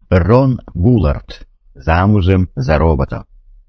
Рон Гуллард. Замужем за роботом.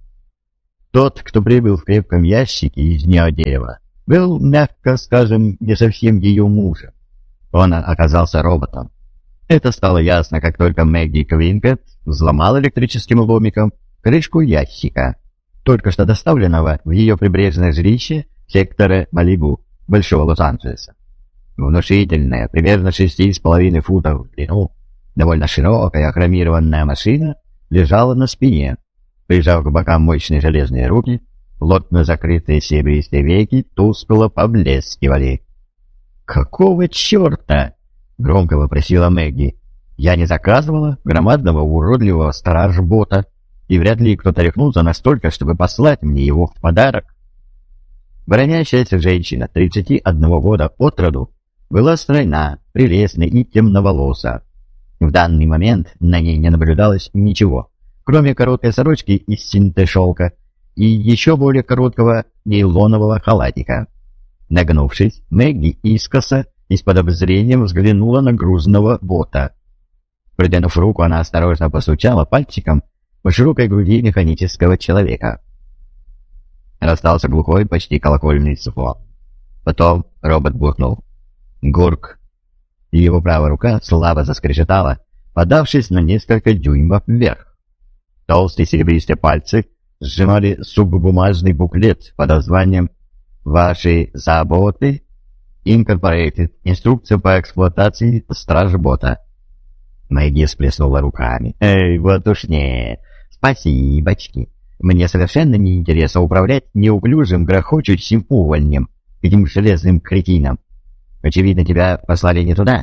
Тот, кто прибыл в крепком ящике из неодерева, был, мягко скажем, не совсем ее мужем. Он оказался роботом. Это стало ясно, как только Мэгги Квинкет взломал электрическим ломиком крышку ящика, только что доставленного в ее прибрежное жилище сектора Малибу, Большого Лос-Анджелеса. Внушительная, примерно 6,5 футов в длину, довольно широкая хромированная машина лежала на спине, прижав к бокам мощные железные руки, плотно закрытые серебристые веки тускло поблескивали. «Какого черта?» — громко вопросила Мэгги. «Я не заказывала громадного уродливого стражбота, и вряд ли кто-то рехнулся настолько, чтобы послать мне его в подарок». Бронящаяся женщина 31 года от роду была стройна, прелестна и темноволоса. В данный момент на ней не наблюдалось ничего, кроме короткой сорочки из синтешелка и еще более короткого нейлонового халатика. Нагнувшись, Мэгги искоса и с подозрением взглянула на грузного бота. Протянув руку, она осторожно постучала пальчиком по широкой груди механического человека. Раздался глухой, почти колокольный звон. Потом робот буркнул. «Гурк!» И его правая рука слабо заскрежетала, подавшись на несколько дюймов вверх. Толстые серебристые пальцы сжимали суббумажный буклет под названием «Ваши заботы Incorporated. Инструкция по эксплуатации стражбота». Мэгги всплеснула руками. «Эй, вот уж нет. Спасибочки. Мне совершенно не интересно управлять неуклюжим грохочущим увольнем, этим железным кретином. Очевидно, тебя послали не туда».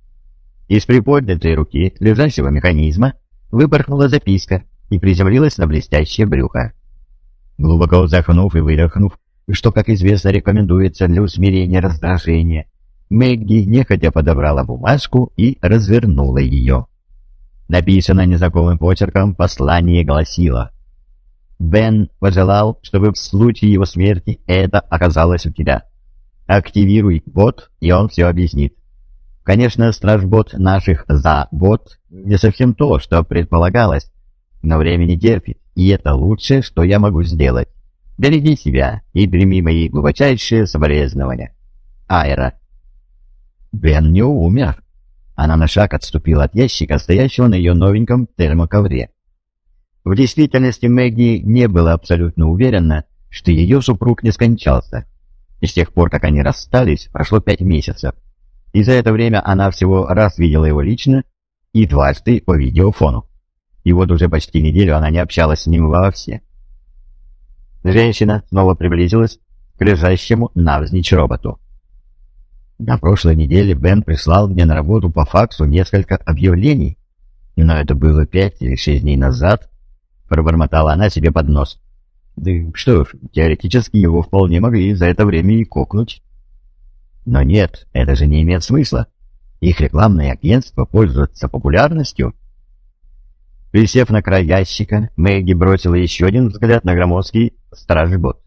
Из приподнятой руки лежащего механизма выпорхнула записка и приземлилась на блестящее брюхо. Глубоко вздохнув и выдохнув, что, как известно, рекомендуется для усмирения раздражения, Мэгги нехотя подобрала бумажку и развернула ее. Написано незнакомым почерком послание гласило: «Бен пожелал, чтобы в случае его смерти это оказалось у тебя. Активируй бот, и он все объяснит. Конечно, стражбот наших забот не совсем то, что предполагалось, но время не терпит, и это лучшее, что я могу сделать. Береги себя и прими мои глубочайшие соболезнования. Айра». Бен не умер. Она на шаг отступила от ящика, стоящего на ее новеньком термоковре. В действительности Мэгги не была абсолютно уверена, что ее супруг не скончался. И с тех пор, как они расстались, прошло 5 месяцев. И за это время она всего раз видела его лично и дважды по видеофону. И вот уже почти неделю она не общалась с ним вообще. Женщина снова приблизилась к лежащему навзничь роботу. На прошлой неделе Бен прислал мне на работу по факсу несколько объявлений, но это было 5 или 6 дней назад, пробормотала она себе под нос. Да что ж, теоретически его вполне могли за это время и кокнуть. Но нет, это же не имеет смысла. Их рекламное агентство пользуется популярностью. Присев на край ящика, Мэгги бросила еще один взгляд на громоздкий стражбот.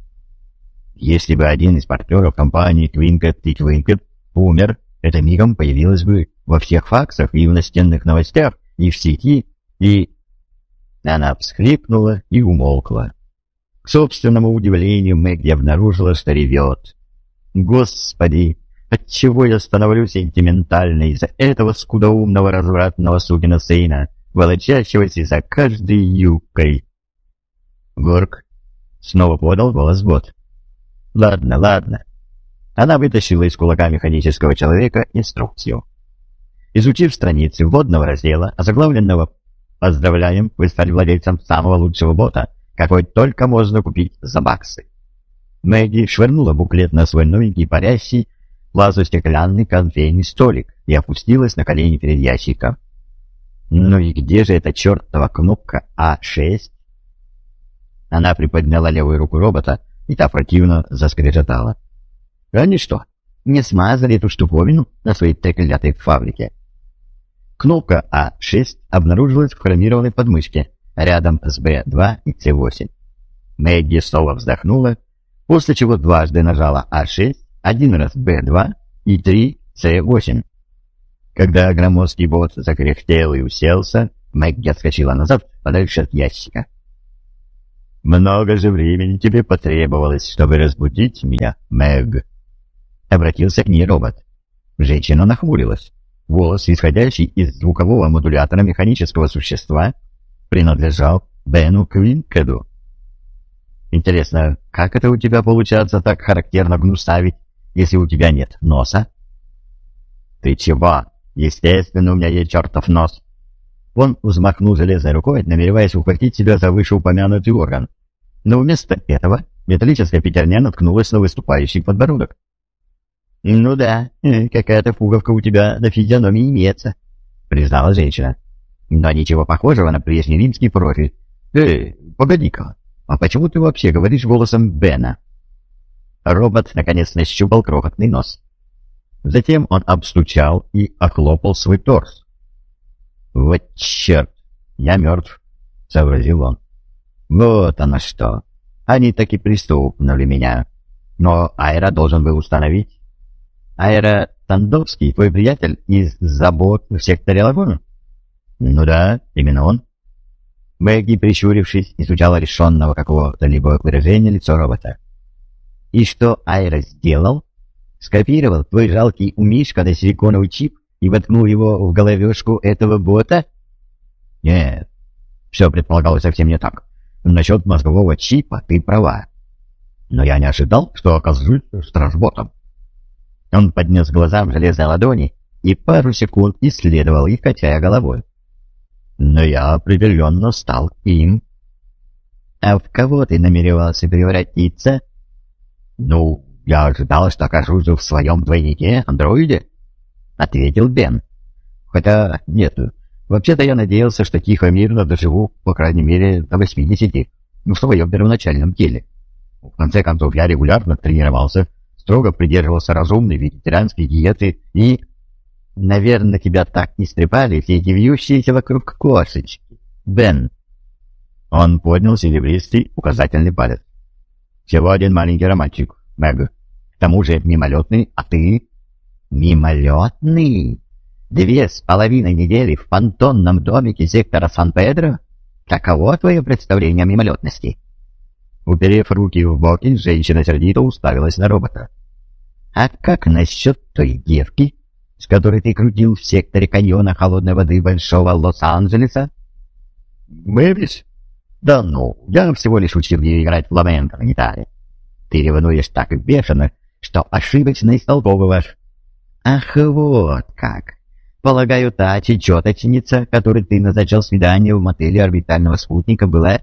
Если бы один из партнеров компании Квинкет и Квинкет умер, это мигом появилось бы во всех факсах и в настенных новостях, и в сети, и... Она всхлипнула и умолкла. К собственному удивлению Мэгги обнаружила, что ревет. «Господи, отчего я становлюсь сентиментальной из-за этого скудоумного развратного сукина сына, волочащегося за каждой юбкой?» «Горк», — снова подал голос бот. «Ладно, ладно». Она вытащила из кулака механического человека инструкцию. Изучив страницы вводного раздела, озаглавленного «Поздравляем, вы стали владельцем самого лучшего бота, какой только можно купить за баксы», Мэгги швырнула буклет на свой новенький парящий лазостеклянный конфейный столик и опустилась на колени перед ящиком. «Ну и где же эта чертова кнопка А6?» Она приподняла левую руку робота, и та противно заскрежетала. «Они что, не смазали эту штуковину на своей треклятой фабрике?» Кнопка А6 обнаружилась в хромированной подмышке, рядом с Б2 и С8. Мэгги снова вздохнула, после чего дважды нажала А6, один раз Б2 и 3 С8. Когда громоздкий бот закряхтел и уселся, Мэгги отскочила назад, подальше от ящика. «Много же времени тебе потребовалось, чтобы разбудить меня, Мэг?» Обратился к ней робот. Женщина нахмурилась. Голос, исходящий из звукового модулятора механического существа, принадлежал Бену Квинкеду. «Интересно, как это у тебя получается так характерно гнусавить, если у тебя нет носа?» «Ты чего? Естественно, у меня есть чертов нос!» Он взмахнул железной рукой, намереваясь ухватить себя за вышеупомянутый орган. Но вместо этого металлическая пятерня наткнулась на выступающий подбородок. «Ну да, какая-то пуговка у тебя на физиономии имеется», — признала женщина. «Но ничего похожего на прежний римский профиль. Погоди-ка, а почему ты вообще говоришь голосом Бена?» Робот наконец нащупал крохотный нос. Затем он обстучал и охлопал свой торс. «Вот черт, я мертв», — сообразил он. «Вот оно что. Они таки пристукнули меня. Но Айра должен был установить. Айра Тандовский, твой приятель из забот в секторе Лагуна?» «Ну да, именно он». Мэгги, прищурившись, изучала решенного какого-то либо выражения лицо робота. «И что Айра сделал? Скопировал твой жалкий умишка на силиконовый чип и воткнул его в головешку этого бота?» «Нет, все предполагалось совсем не так. Насчет мозгового чипа ты права. Но я не ожидал, что окажусь стражботом». Он поднес к глазам железной ладони и пару секунд исследовал их, качая головой. «Но я определенно стал им». «А в кого ты намеревался превратиться?» «Ну, я ожидал, что окажусь в своем двойнике, андроиде», — ответил Бен. «Хотя нет, вообще-то я надеялся, что тихо-мирно доживу, по крайней мере, до 80, в своем первоначальном теле. В конце концов, я регулярно тренировался, строго придерживался разумной вегетарианской диеты и... Наверное, тебя так не стрепали все эти вьющиеся вокруг кошечки, Бен». Он поднял серебристый указательный палец. «Всего один маленький романтик, Мэг. К тому же мимолетный, а ты...» «Мимолетный? 2,5 недели в понтонном домике сектора Сан-Педро? Каково твое представление о мимолетности?» Уперев руки в боки, женщина сердито уставилась на робота. «А как насчет той девки, с которой ты крутил в секторе каньона холодной воды Большого Лос-Анджелеса?» «Мэвис? Да ну, я всего лишь учил ее играть фламенко на гитаре. Ты ревнуешь так бешено, что ошибочно истолковываешь». «Ах, вот как! Полагаю, та чечеточница, которой ты назначил свидание в мотеле орбитального спутника, была...»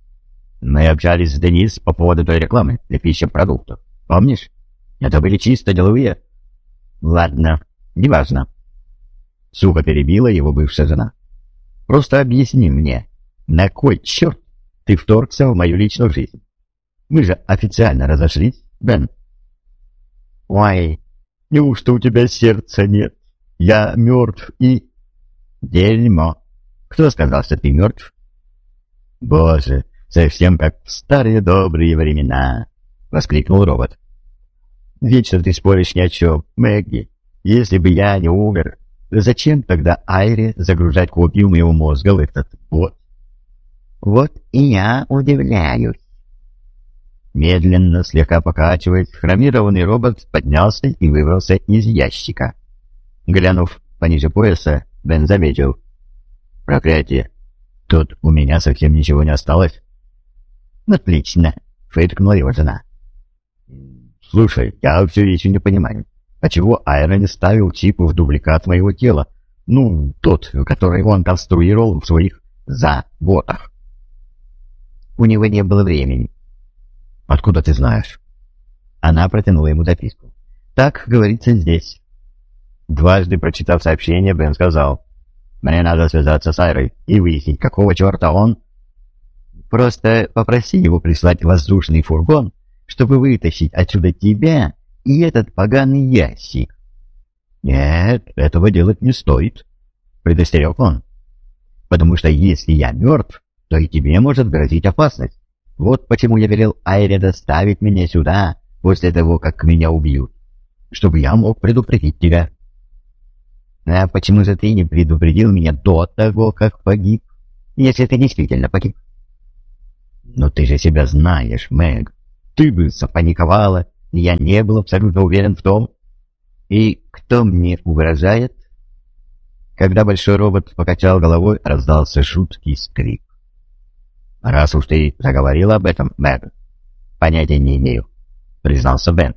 «Мы общались с Денис по поводу той рекламы для пищепродуктов. Помнишь? Это были чисто деловые...» «Ладно, неважно». Сухо перебила его бывшая жена. «Просто объясни мне, на кой черт ты вторгся в мою личную жизнь? Мы же официально разошлись, Бен». «Ой, неужто у тебя сердца нет? Я мертв и...» «Дерьмо! Кто сказал, что ты мертв?» «Боже, совсем как в старые добрые времена!» — воскликнул робот. «Вечно ты споришь ни о чем, Мэгги. Если бы я не умер, зачем тогда Айре загружать копию моего мозга в этот бот?» «Вот и я удивляюсь». Медленно, слегка покачиваясь, хромированный робот поднялся и выбрался из ящика. Глянув пониже пояса, Бен заметил: «Проклятие! Тут у меня совсем ничего не осталось». «Отлично!» — фыркнула его жена. «Слушай, я все еще не понимаю, а чего Айра не ставил чип в дубликат моего тела? Ну, тот, который он конструировал в своих заботах». «У него не было времени». «Откуда ты знаешь?» Она протянула ему записку. «Так говорится здесь». Дважды прочитав сообщение, Бен сказал: «Мне надо связаться с Айрой и выяснить, какого черта он...» «Просто попроси его прислать воздушный фургон, чтобы вытащить отсюда тебя и этот поганый ящик». «Нет, этого делать не стоит», — предостерег он. «Потому что если я мертв, то и тебе может грозить опасность. Вот почему я велел Айре доставить меня сюда после того, как меня убьют, чтобы я мог предупредить тебя». А почему же ты не предупредил меня до того, как погиб, если ты действительно погиб? Но ты же себя знаешь, Мэг. Ты бы запаниковала, и я не был абсолютно уверен в том. И кто мне угрожает? Когда большой робот покачал головой, раздался жуткий скрип. «Раз уж ты заговорил об этом, Мэг, понятия не имею», — признался Бен.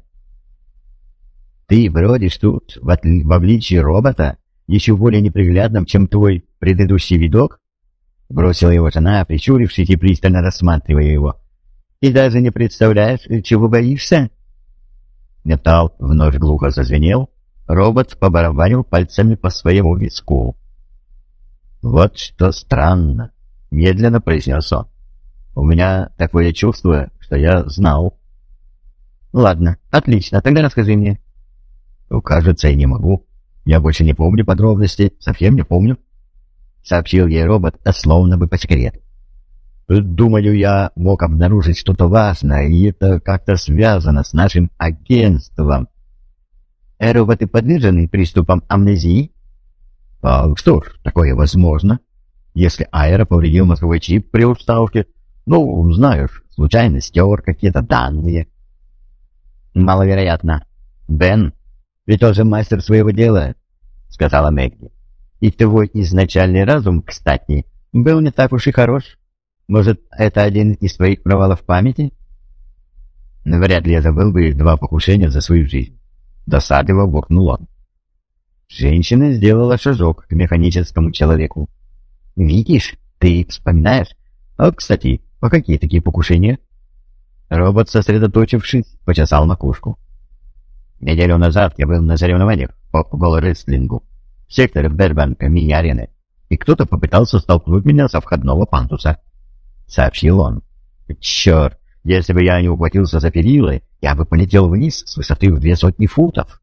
«Ты бродишь тут в обличии робота, еще более неприглядным, чем твой предыдущий видок?» — бросила его жена, прищурившись и пристально рассматривая его. «И даже не представляешь, чего боишься?» Металл вновь глухо зазвенел. Робот побарабанил пальцами по своему виску. «Вот что странно», — медленно произнес он. «У меня такое чувство, что я знал». «Ладно, отлично, тогда расскажи мне». «Ну, кажется, я не могу. Я больше не помню подробностей, совсем не помню», — сообщил ей робот, словно бы по секрету. «Думаю, я мог обнаружить что-то важное, и это как-то связано с нашим агентством». «Роботы подвержены приступам амнезии?» «Что ж, такое возможно. Если Аэро повредил мозговой чип при уставке, ну, знаешь, случайно стер какие-то данные». «Маловероятно. Бен, ведь он же мастер своего дела», — сказала Мэгги. «И твой изначальный разум, кстати, был не так уж и хорош. Может, это один из твоих провалов памяти?» «Вряд ли я забыл бы 2 покушения за свою жизнь», — досадливо буркнул он. Женщина сделала шажок к механическому человеку. «Видишь, ты вспоминаешь? А, кстати, а какие такие покушения?» Робот, сосредоточившись, почесал макушку. «Неделю назад я был на соревнованиях по голорестлингу в секторе Бербанка мини-арены, и кто-то попытался столкнуть меня со входного пандуса», — сообщил он. «Черт! Если бы я не ухватился за перилы, я бы полетел вниз с высоты в 200 футов».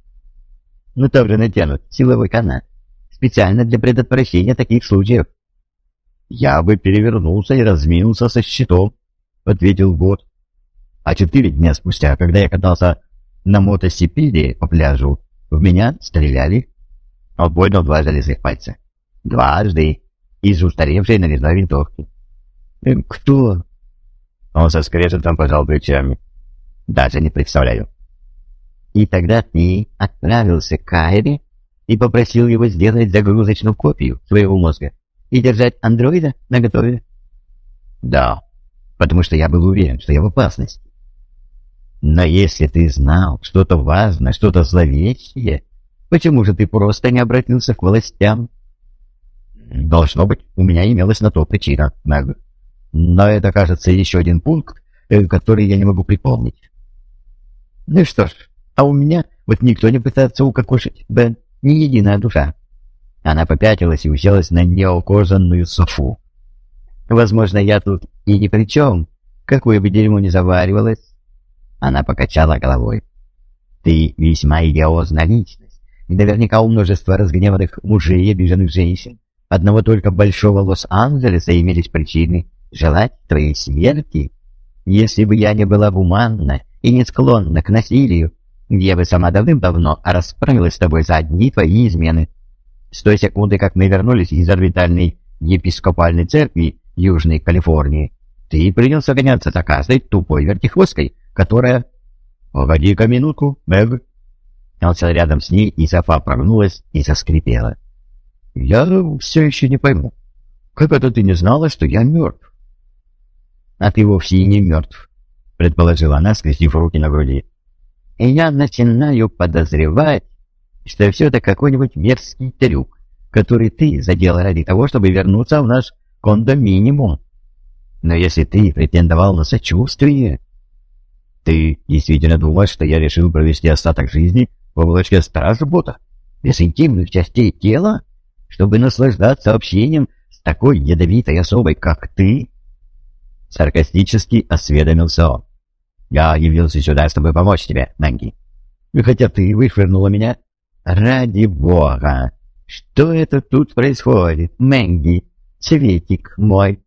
«Ну там же натянут силовой канат, специально для предотвращения таких случаев». «Я бы перевернулся и разминулся со щитом», — ответил бот. «А 4 дня спустя, когда я катался на мотосипеде по пляжу, в меня стреляли». Он поднял 2 железных пальца. «Дважды. Из устаревшей нарезной винтовки». «Кто?» Он со скрежетом пожал плечами. «Даже не представляю». «И тогда ты отправился к Кайре и попросил его сделать загрузочную копию своего мозга и держать андроида наготове?» «Да, потому что я был уверен, что я в опасности». «Но если ты знал что-то важное, что-то зловещее, почему же ты просто не обратился к властям?» «Должно быть, у меня имелась на то причина, Мэг. Но это, кажется, еще один пункт, который я не могу припомнить». «Ну что ж, а у меня вот никто не пытается укокошить, Бен, ни единая душа». Она попятилась и уселась на неокожаную софу. «Возможно, я тут и ни при чем, какое бы дерьмо ни заваривалось». Она покачала головой. «Ты весьма идиозная личность, и наверняка у множества разгневанных мужей и обиженных женщин одного только большого Лос-Анджелеса имелись причины желать твоей смерти. Если бы я не была гуманна и не склонна к насилию, я бы сама давным-давно расправилась с тобой за одни твои измены. С той секунды, как мы вернулись из орбитальной епископальной церкви Южной Калифорнии, ты принялся гоняться за каждой тупой вертихвосткой, которая...» «Погоди-ка минутку, Мэг». Он сел рядом с ней, и софа прогнулась и заскрипела. «Я все еще не пойму, как это ты не знала, что я мертв?» «А ты вовсе и не мертв», — предположила она, скрестив руки на груди. «И я начинаю подозревать, что все это какой-нибудь мерзкий трюк, который ты задел ради того, чтобы вернуться в наш кондоминиум. Но если ты претендовал на сочувствие...» «Ты действительно думаешь, что я решил провести остаток жизни в облачке стража-бота, без интимных частей тела, чтобы наслаждаться общением с такой ядовитой особой, как ты?» Саркастически осведомился он. «Я явился сюда, чтобы помочь тебе, Мэгги. И хотя ты вышвырнула меня...» «Ради бога! Что это тут происходит, Мэгги? Цветик мой!»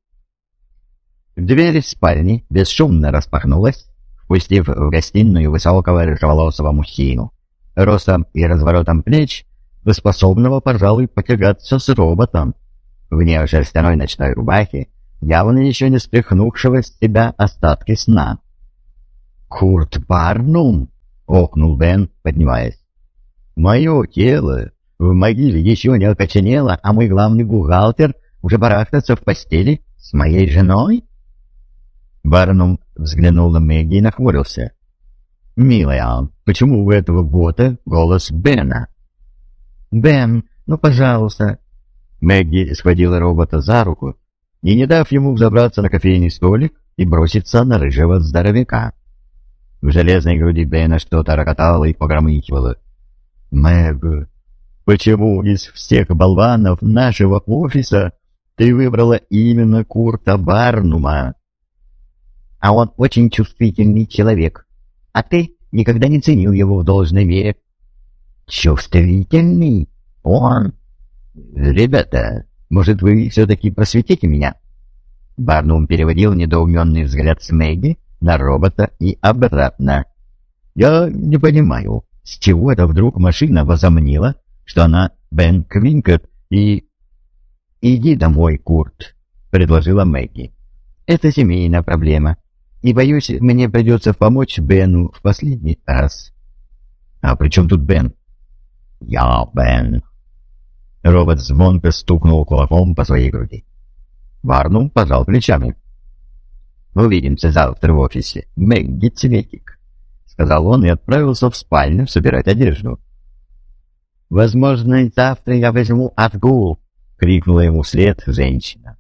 Дверь спальни бесшумно распахнулась, впустив в гостиную высокого рыжеволосого мужчину. Ростом и разворотом плеч способного, пожалуй, потягаться с роботом, вне шерстяной ночной рубахи, явно еще не стряхнувшего с себя остатки сна. «Курт Барнум!» — охнул Бен, поднимаясь. «Мое тело в могиле еще не окоченело, а мой главный бухгалтер уже барахтается в постели с моей женой?» Барнум взглянул на Мэгги и нахмурился. «Милая, почему у этого бота голос Бена?» «Бен, ну пожалуйста!» Мэгги схватила робота за руку и, не дав ему взобраться на кофейный столик и броситься на рыжего здоровяка. В железной груди Бена что-то рокотало и погромыхивало. «Мэг, почему из всех болванов нашего офиса ты выбрала именно Курта Барнума?» «А он очень чувствительный человек, а ты никогда не ценил его в должной мере». «Чувствительный? Он? Ребята, может, вы все-таки просветите меня?» Барнум переводил недоуменный взгляд с Мэгги на робота и обратно. «Я не понимаю, с чего это вдруг машина возомнила, что она Бен Квинкет и...» «Иди домой, Курт», — предложила Мэгги. «Это семейная проблема, и, боюсь, мне придется помочь Бену в последний раз». «А при чем тут Бен?» «Я Бен». Робот звонко стукнул кулаком по своей груди. Барнум пожал плечами. «Увидимся завтра в офисе, Мэгги Цветик», — сказал он и отправился в спальню собирать одежду. «Возможно, завтра я возьму отгул», — крикнула ему вслед женщина.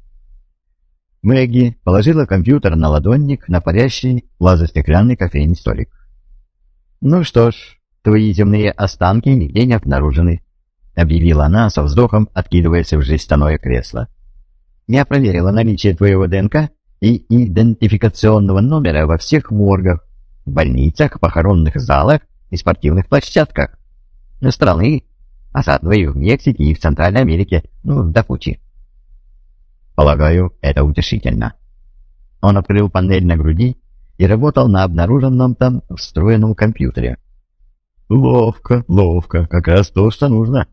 Мэгги положила компьютер на ладонник на парящий лазостеклянный кофейный столик. «Ну что ж, твои земные останки нигде не обнаружены», — объявила она со вздохом, откидываясь в жестяное кресло. «Я проверила наличие твоего ДНК и идентификационного номера во всех моргах, больницах, похоронных залах и спортивных площадках страны, а заодно и в Мексике и в Центральной Америке, до кучи». «Полагаю, это утешительно». Он открыл панель на груди и работал на обнаруженном там встроенном компьютере. «Ловко, ловко, как раз то, что нужно».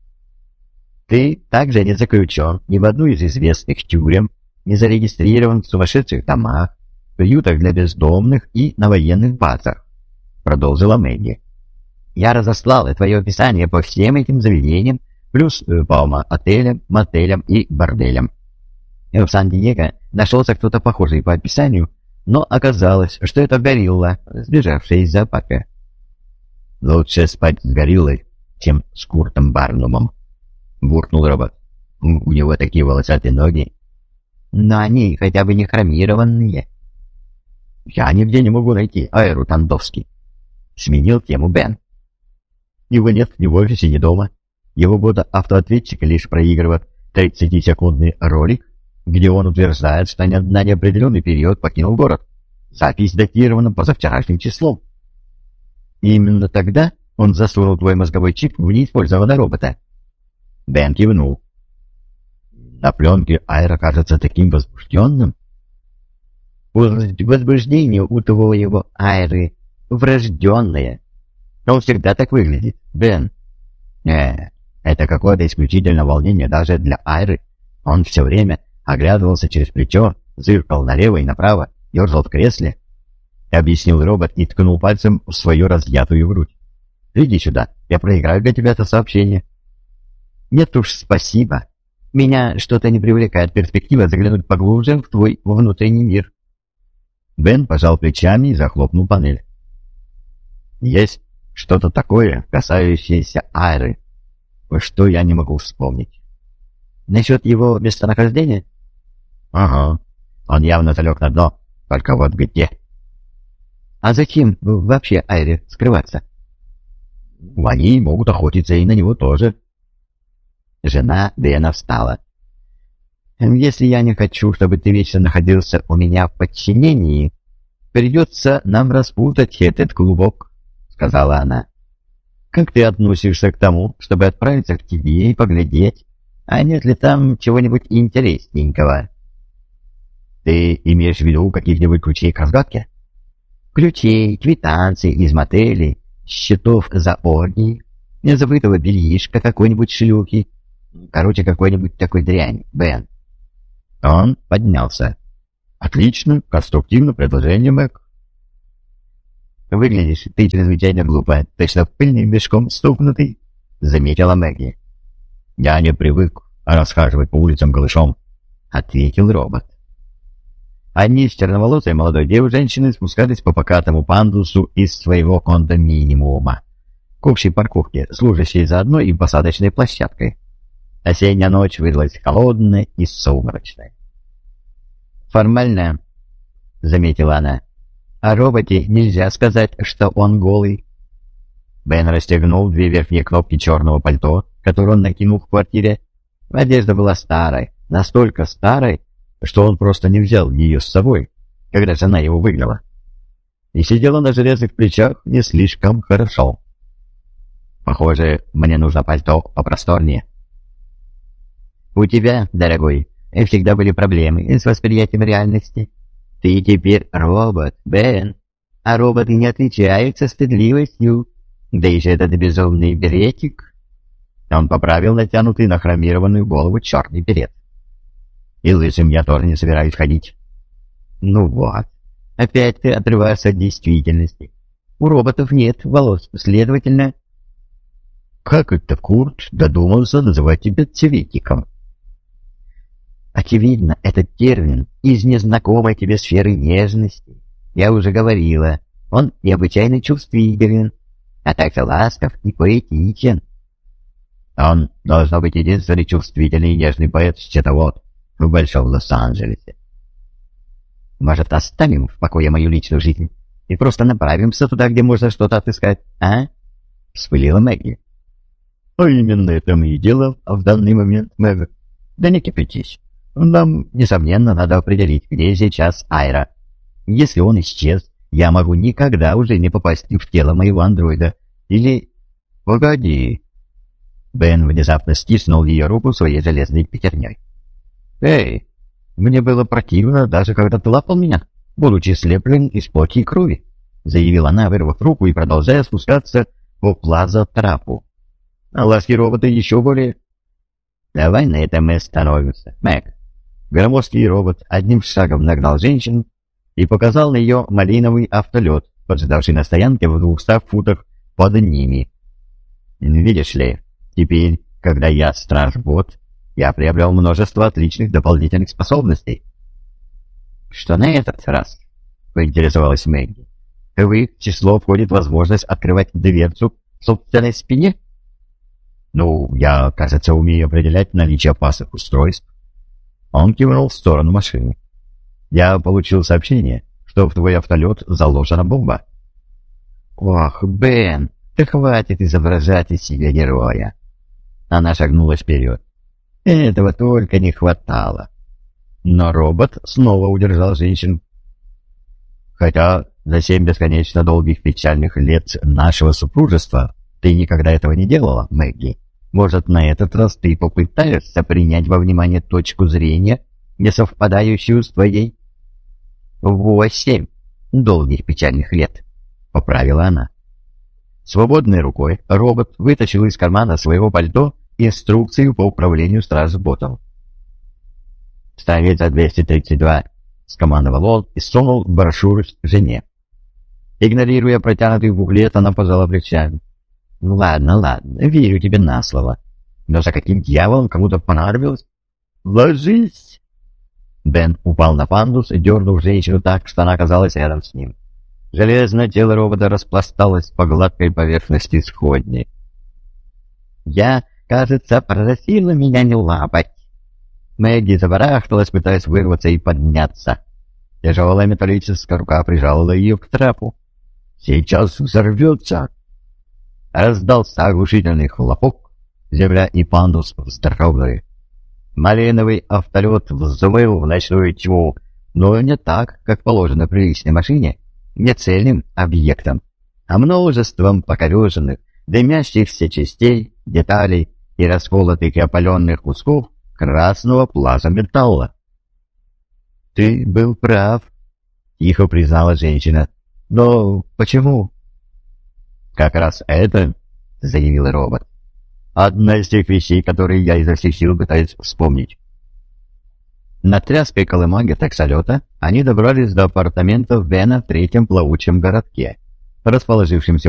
«Ты также не заключен ни в одну из известных тюрем, не зарегистрирован в сумасшедших домах, приютах для бездомных и на военных базах», — продолжила Мэгги. «Я разослала твое описание по всем этим заведениям, плюс по отелям, мотелям и борделям. В Сан-Диего нашелся кто-то похожий по описанию, но оказалось, что это горилла, сбежавшая из зоопарка». «Лучше спать с гориллой, чем с Куртом Барнумом», — буркнул робот. «У него такие волосатые ноги». «Но они хотя бы не хромированные». «Я нигде не могу найти Айру Тандовский», — сменил тему Бен. «Его нет ни в офисе, ни дома. Его автоответчик лишь проигрывает 30-секундный ролик, где он утверждает, что на неопределенный период покинул город. Запись датирована позавчерашним числом». «Именно тогда он засунул твой мозговой чип в неиспользованного робота». Бен кивнул. «На пленке Айра кажется таким возбужденным». «Возбуждение у твоего Айры врожденное. Он всегда так выглядит, Бен». Это какое-то исключительное волнение даже для Айры. Он все время оглядывался через плечо, зыркал налево и направо, ерзал в кресле», — объяснил робот и ткнул пальцем в свою разъятую грудь. «Иди сюда, я проиграю для тебя это сообщение». «Нет уж, спасибо. Меня что-то не привлекает перспектива заглянуть поглубже в твой внутренний мир». Бен пожал плечами и захлопнул панель. «Есть что-то такое, касающееся Айры, что я не могу вспомнить». «Насчет его местонахождения?» «Ага. Он явно залег на дно. Только вот где?» «А зачем вообще Айре скрываться?» «Они могут охотиться и на него тоже». Жена Бена встала. «Если я не хочу, чтобы ты вечно находился у меня в подчинении, придется нам распутать этот клубок», — сказала она. «Как ты относишься к тому, чтобы отправиться к тебе и поглядеть, а нет ли там чего-нибудь интересненького?» «Ты имеешь в виду каких-нибудь ключей к разгадке?» «Ключей, квитанций из мотелей, счетов за оргии, незабытого бельишка какой-нибудь шлюхи. Короче, какой-нибудь такой дрянь, Бен». Он поднялся. «Отлично, конструктивное предложение, Мэг». «Выглядишь ты чрезвычайно глупо, точно пыльным мешком стукнутый», — заметила Мэгги. «Я не привык расхаживать по улицам голышом», — ответил робот. Они с черноволосой молодой женщиной спускались по покатому пандусу из своего кондоминиума к общей парковке, служащей заодно и посадочной площадкой. Осенняя ночь выдалась холодная и сумрачная. «Формально», — заметила она, — «о роботе нельзя сказать, что он голый». Бен расстегнул 2 верхние кнопки черного пальто, которое он накинул в квартире. Одежда была старой, настолько старой, что он просто не взял ее с собой, когда жена его выгнала. И сидела на железных плечах не слишком хорошо. «Похоже, мне нужно пальто попросторнее». «У тебя, дорогой, всегда были проблемы с восприятием реальности. Ты теперь робот, Бен, а роботы не отличаются стыдливостью. Да еще этот безумный беретик». Он поправил натянутый на хромированную голову черный берет. «И лысым я тоже не собираюсь ходить». «Ну вот, опять ты отрываешься от действительности. У роботов нет волос, следовательно...» «Как это Курт додумался называть тебя цветиком?» «Очевидно, этот термин из незнакомой тебе сферы нежности. Я уже говорила, он необычайно чувствителен, а также ласков и поэтичен». «Он должно быть единственный чувствительный и нежный поэт-счетовод в Большом Лос-Анджелесе». «Может, оставим в покое мою личную жизнь и просто направимся туда, где можно что-то отыскать, а?» — вспылила Мэгги. «А именно это мы и дело в данный момент, Мэг. Да не кипятись. Нам, несомненно, надо определить, где сейчас Айра. Если он исчез, я могу никогда уже не попасть в тело моего андроида. Или... Погоди». Бен внезапно стиснул ее руку своей железной пятерней. «Эй, мне было противно, даже когда ты лапал меня, будучи слеплен из плоти и крови», — заявила она, вырвав руку и продолжая спускаться по плаза-трапу. «А ласки робота еще более...» «Давай на этом мы остановимся, Мэг». Громоздкий робот одним шагом нагнал женщину и показал на ее малиновый автолет, поджидавший на стоянке в 200 футах под ними. «Видишь ли, теперь, когда я страж-бот, я приобрел множество отличных дополнительных способностей». «Что на этот раз?» — поинтересовалась Мэгги. «В их число входит возможность открывать дверцу в собственной спине?» «Ну, я, кажется, умею определять наличие опасных устройств». Он кивнул в сторону машины. «Я получил сообщение, что в твой автолет заложена бомба». «Ох, Бен, ты хватит изображать из себя героя». Она шагнула вперед. Этого только не хватало. Но робот снова удержал женщину. «Хотя за 7 бесконечно долгих печальных лет нашего супружества ты никогда этого не делала, Мэгги. Может, на этот раз ты попытаешься принять во внимание точку зрения, не совпадающую с твоей?» 8 долгих печальных лет», — поправила она. Свободной рукой робот вытащил из кармана своего пальто инструкцию по управлению стражботом. «Страница 232», — скомандовал он и сунул брошюру жене. Игнорируя протянутый буклет, она пожала плечами. «Ну ладно, верю тебе на слово. Но за каким дьяволом кому-то понадобилось?» «Ложись!» Бен упал на пандус и дернул женщину так, что она оказалась рядом с ним. Железное тело робота распласталось по гладкой поверхности сходни. «Я, кажется, просила меня не лапать». Мэгги забарахталась, пытаясь вырваться и подняться. Тяжелая металлическая рука прижала ее к трапу. «Сейчас взорвется!» Раздался оглушительный хлопок, земля и пандус вздрогнули. Малиновый автолет взмыл в ночную тьму, но не так, как положено приличной машине, не цельным объектом, а множеством покореженных, дымящихся частей, деталей и расколотых и опаленных кусков красного плаза-металла. «Ты был прав», — тихо признала женщина. «Но почему?» «Как раз это заявил робот. «Одна из тех вещей, которые я изо всех сил пытаюсь вспомнить». На тряской колымаге таксолета они добрались до апартаментов Бена в третьем плавучем городке, расположившемся